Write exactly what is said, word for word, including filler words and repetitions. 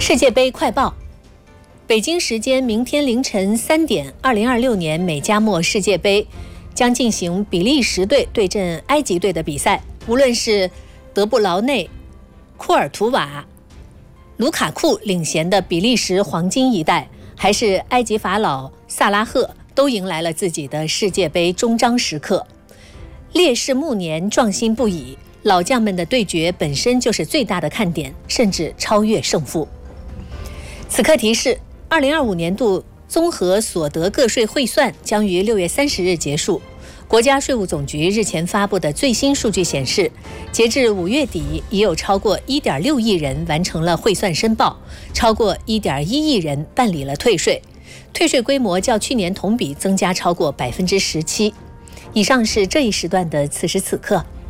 世界杯快报：北京时间明天凌晨三点，二零二六年美加墨世界杯将进行比利时队对阵埃及队的比赛。无论是德布劳内、库尔图瓦、卢卡库领衔的比利时黄金一代，还是埃及法老萨拉赫，都迎来了自己的世界杯终章时刻。烈士暮年，壮心不已，老将们的对决本身就是最大的看点，甚至超越胜负。此刻提示：二零二五年度综合所得个税汇算将于六月三十日结束。国家税务总局日前发布的最新数据显示，截至五月底，已有超过 一点六亿人完成了汇算申报，超过 一点一亿人办理了退税，退税规模较去年同比增加超过百分之十七。以上是这一时段的此时此刻。